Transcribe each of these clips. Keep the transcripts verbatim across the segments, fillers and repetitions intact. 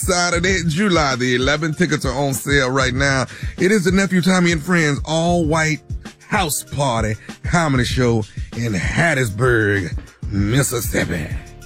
Saturday, July the eleventh. Tickets are on sale right now. It is the Nephew Tommy and Friends all-white house party comedy show in Hattiesburg, Mississippi.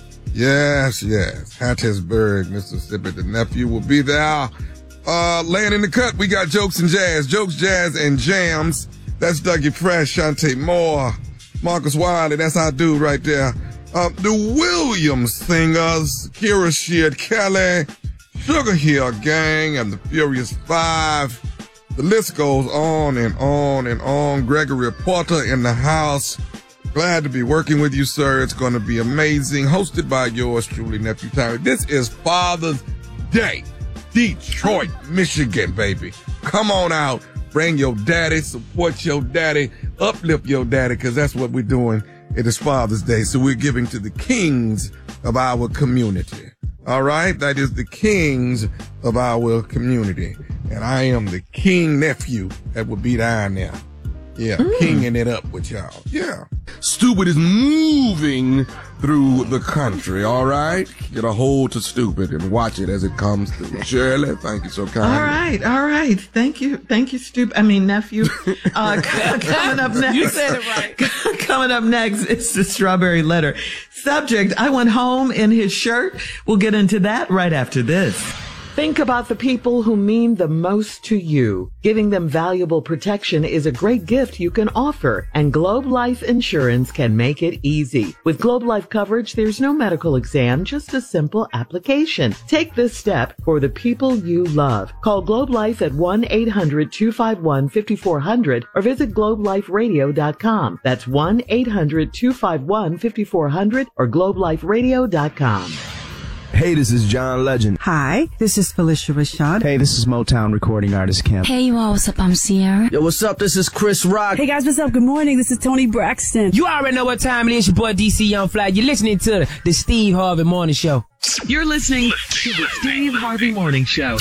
Yes, yes, Hattiesburg, Mississippi. The nephew will be there. Uh, laying in the cut, we got Jokes and Jazz. Jokes, Jazz, and Jams. That's Dougie Fresh, Shantae Moore, Marcus Wiley. That's our dude right there. Uh, the Williams Singers, Kira Sheard Kelly, Sugar Hill Gang, and the Furious Five. The list goes on and on and on. Gregory Porter in the house. Glad to be working with you, sir. It's going to be amazing. Hosted by yours truly, Nephew Tommy. This is Father's Day. Detroit, Michigan, baby. Come on out. Bring your daddy. Support your daddy. Uplift your daddy, because that's what we're doing. It is Father's Day, so we're giving to the kings of our community. All right? That is the kings of our community. And I am the king nephew that will be down there. Yeah, mm. kinging it up with y'all. Yeah. Stupid is moving through the country, all right? Get a hold to Stupid and watch it as it comes through. Shirley, thank you so kindly. All right, all right. Thank you. Thank you, Stupid. I mean, nephew. Uh, coming up next. You said it right. Coming up next, it's the Strawberry Letter. Subject, I went home in his shirt. We'll get into that right after this. Think about the people who mean the most to you. Giving them valuable protection is a great gift you can offer, and Globe Life Insurance can make it easy. With Globe Life coverage, there's no medical exam, just a simple application. Take this step for the people you love. Call Globe Life at one eight hundred two five one five four zero zero or visit globe life radio dot com. That's one eight hundred two five one five four zero zero or globe life radio dot com. Hey, this is John Legend. Hi, this is Felicia Rashad. Hey, this is Motown recording artist Kim. Hey, you all, what's up? I'm Sierra. Yo, what's up? This is Chris Rock. Hey, guys, what's up? Good morning. This is Tony Braxton. You already know what time it is. Your boy D C Young Fly. You're listening to the, the Steve Harvey Morning Show. You're listening to the Steve Harvey Morning Show.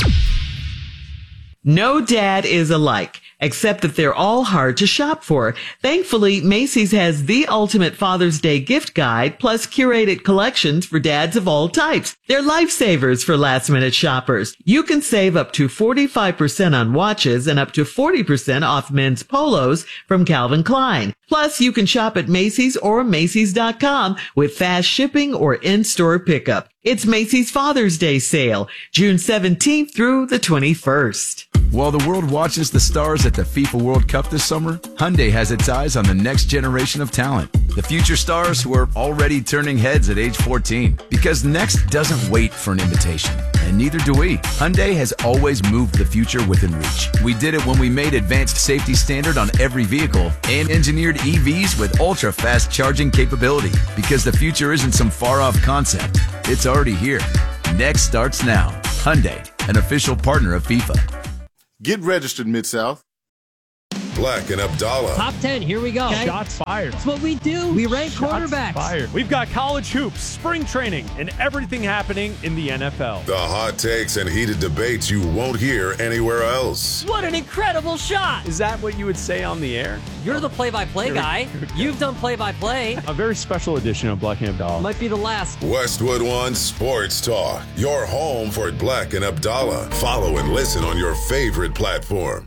No dad is alike, except that they're all hard to shop for. Thankfully, Macy's has the ultimate Father's Day gift guide, plus curated collections for dads of all types. They're lifesavers for last-minute shoppers. You can save up to forty-five percent on watches and up to forty percent off men's polos from Calvin Klein. Plus, you can shop at Macy's or Macy's dot com with fast shipping or in-store pickup. It's Macy's Father's Day sale, June seventeenth through the twenty-first. While the world watches the stars at the FIFA World Cup this summer, Hyundai has its eyes on the next generation of talent. The future stars who are already turning heads at age fourteen. Because next doesn't wait for an invitation, and neither do we. Hyundai has always moved the future within reach. We did it when we made advanced safety standard on every vehicle and engineered E Vs with ultra-fast charging capability. Because the future isn't some far-off concept. It's already here. Next starts now. Hyundai, an official partner of FIFA. Get registered, Mid-South. Black and Abdallah. Top ten, here we go. Okay. Shots fired. That's what we do. We rank Shots quarterbacks. Fired. We've got college hoops, spring training, and everything happening in the N F L. The hot takes and heated debates you won't hear anywhere else. What an incredible shot. Is that what you would say on the air? You're the play-by-play guy. You've done play-by-play. A very special edition of Black and Abdallah. Might be the last. Westwood One Sports Talk. Your home for Black and Abdallah. Follow and listen on your favorite platform.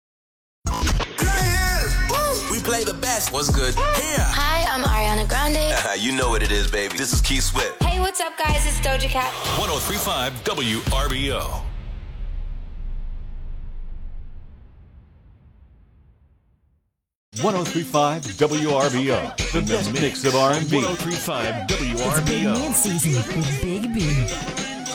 We play the best. What's good? Here. Hi, I'm Ariana Grande. You know what it is, baby. This is Keith Sweat. Hey, what's up, guys? It's Doja Cat. one oh three point five W R B O. one oh three point five W R B O. The best mix of R and B. one oh three point five W R B O. It's mid-season with Big B.